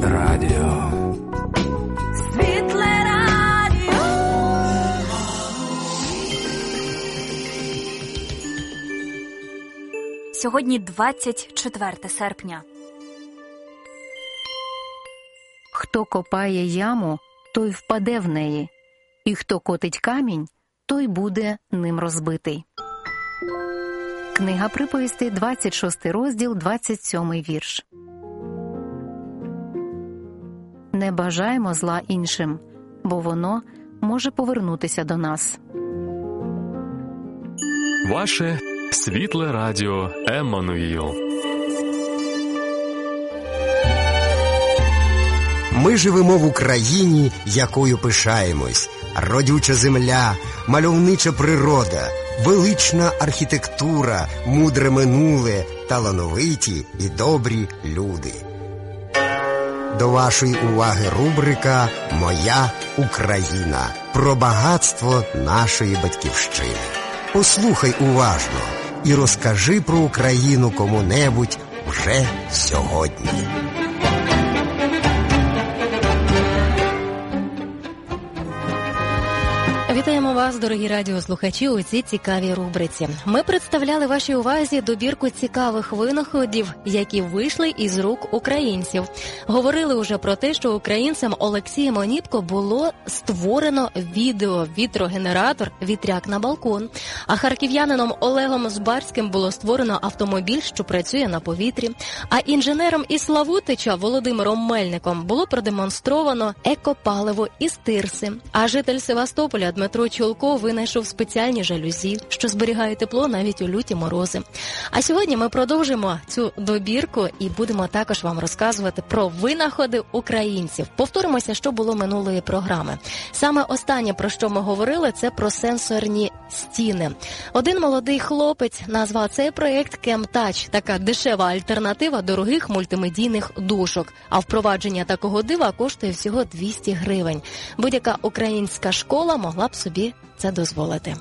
радіо. Світле радіо. Сьогодні 24 серпня. Хто копає яму, той впаде в неї, і хто котить камінь, той буде ним розбитий. Книга приповістей, 26 розділ, 27 вірш. Не бажаємо зла іншим, бо воно може повернутися до нас. Ваше світле радіо Еммануїл. Ми живемо в Україні, якою пишаємось. Родюча земля, мальовнича природа, велична архітектура, мудре минуле, талановиті і добрі люди. До вашої уваги рубрика «Моя Україна» про багатство нашої батьківщини. Послухай уважно і розкажи про Україну кому-небудь вже сьогодні. Вітаємо вас, дорогі радіослухачі, у цій цікавій рубриці. Ми представляли вашій увазі добірку цікавих винаходів, які вийшли із рук українців. Говорили уже про те, що українцем Олексієм Оніпко було створено відео-вітрогенератор «Вітряк на балкон», а харків'янином Олегом Збарським було створено автомобіль, що працює на повітрі, а інженером із Славутича Володимиром Мельником було продемонстровано екопаливо із тирси, а житель Севастополя Дмитро Чулко винайшов спеціальні жалюзі, що зберігають тепло навіть у люті морози. А сьогодні ми продовжимо цю добірку і будемо також вам розказувати про винаходи українців. Повторимося, що було минулої програми. Саме останнє, про що ми говорили, це про сенсорні стіни. Один молодий хлопець назвав цей проєкт «Кемтач» – така дешева альтернатива дорогих мультимедійних дошок. А впровадження такого дива коштує всього 200 гривень. Будь-яка українська школа могла б собі це дозволити.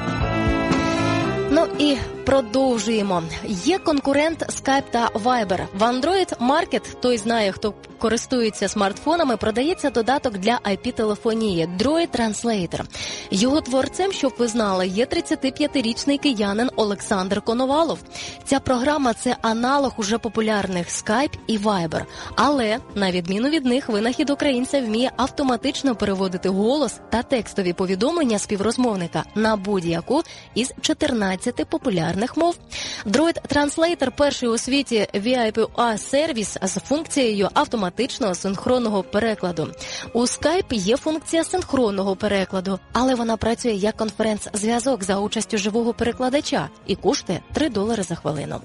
Ну і продовжуємо. Є конкурент Skype та Viber. В Android Market, той знає, хто користується смартфонами, продається додаток для IP-телефонії Droid Translator. Його творцем, щоб ви знали, є 35-річний киянин Олександр Коновалов. Ця програма – це аналог уже популярних Skype і Viber. Але, на відміну від них, винахід українця вміє автоматично переводити голос та текстові повідомлення співрозмовника на будь-яку із 14 популярних мов. Droid Translator – перший у світі VIP-сервіс з функцією автоматичного синхронного перекладу. У Skype є функція синхронного перекладу, але вона працює як конференц-зв'язок за участю живого перекладача і коштує $3 за хвилину.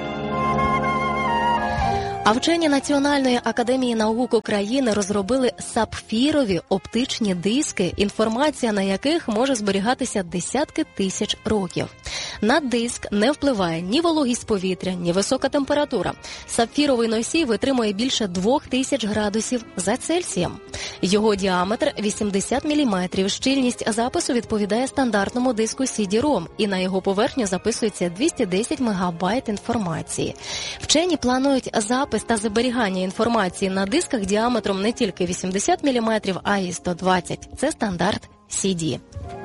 А вчені Національної академії наук України розробили сапфірові оптичні диски, інформація на яких може зберігатися десятки тисяч років. На диск не впливає ні вологість повітря, ні висока температура. Сапфіровий носій витримує більше 2000 градусів за Цельсієм. Його діаметр 80 мм, щільність запису відповідає стандартному диску CD-ROM, і на його поверхню записується 210 МБ інформації. Вчені планують запис та зберігання інформації на дисках діаметром не тільки 80 мм, а й 120. Це стандарт CD.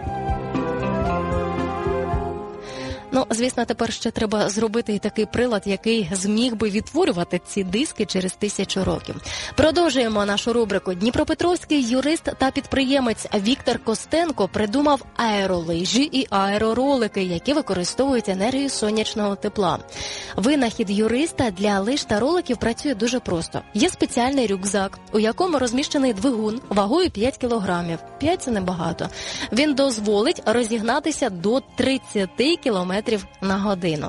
Ну, звісно, тепер ще треба зробити і такий прилад, який зміг би відтворювати ці диски через 1000 років. Продовжуємо нашу рубрику. Дніпропетровський юрист та підприємець Віктор Костенко придумав аеролижі і аероролики, які використовують енергію сонячного тепла. Винахід юриста для лиж та роликів працює дуже просто. Є спеціальний рюкзак, у якому розміщений двигун вагою 5 кілограмів. 5 – це небагато. Він дозволить розігнатися до 30 км на годину.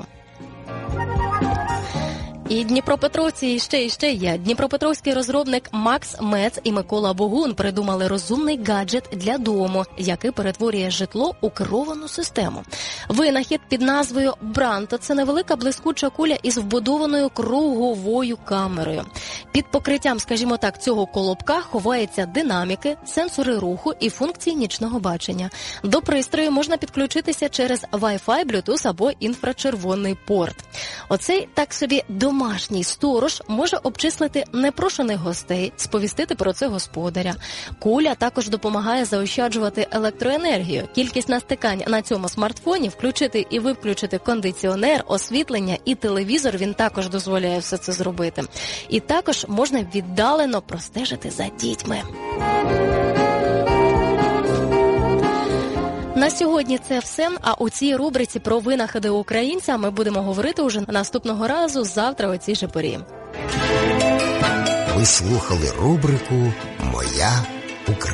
І дніпропетровці і ще є. Дніпропетровський розробник Макс Мец і Микола Богун придумали розумний гаджет для дому, який перетворює житло у керовану систему. Винахід під назвою Бранто – це невелика блискуча куля із вбудованою круговою камерою. Під покриттям, скажімо так, цього колобка ховаються динаміки, сенсори руху і функції нічного бачення. До пристрою можна підключитися через Wi-Fi, Bluetooth або інфрачервоний порт. Оцей так собі домашній домашній сторож може обчислити непрошених гостей, сповістити про це господаря. Куля також допомагає заощаджувати електроенергію. Кількість настикань на цьому смартфоні, включити і виключити кондиціонер, освітлення і телевізор, він також дозволяє все це зробити. І також можна віддалено простежити за дітьми. На сьогодні це все, а у цій рубриці про винаходи українця ми будемо говорити уже наступного разу, завтра о цій же порі. Ви слухали рубрику «Моя Україна».